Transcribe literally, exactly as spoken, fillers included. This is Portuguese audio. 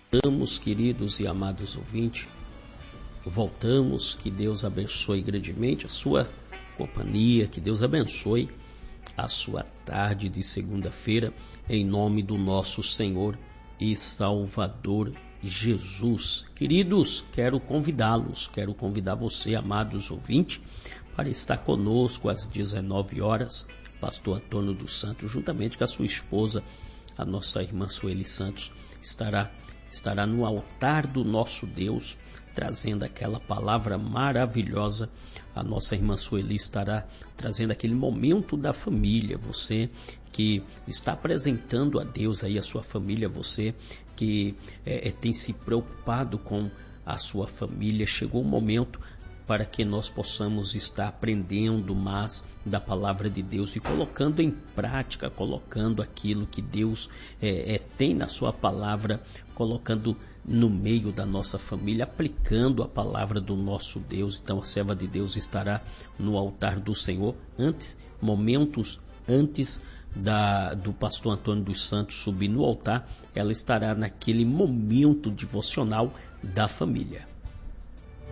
Voltamos, queridos e amados ouvintes, voltamos, que Deus abençoe grandemente a sua companhia, que Deus abençoe a sua tarde de segunda-feira, em nome do nosso Senhor e Salvador Jesus. Queridos, quero convidá-los, quero convidar você, amados ouvintes, para estar conosco às dezenove horas, pastor Antônio dos Santos, juntamente com a sua esposa, a nossa irmã Sueli Santos, estará, estará no altar do nosso Deus, trazendo aquela palavra maravilhosa. A nossa irmã Sueli estará trazendo aquele momento da família. Você que está apresentando a Deus aí a sua família, você que é, tem se preocupado com a sua família, chegou o momento para que nós possamos estar aprendendo mais da palavra de Deus e colocando em prática, colocando aquilo que Deus é, é, tem na sua palavra, colocando no meio da nossa família, aplicando a palavra do nosso Deus. Então a serva de Deus estará no altar do Senhor, antes, momentos antes da, do pastor Antônio dos Santos subir no altar, ela estará naquele momento devocional da família.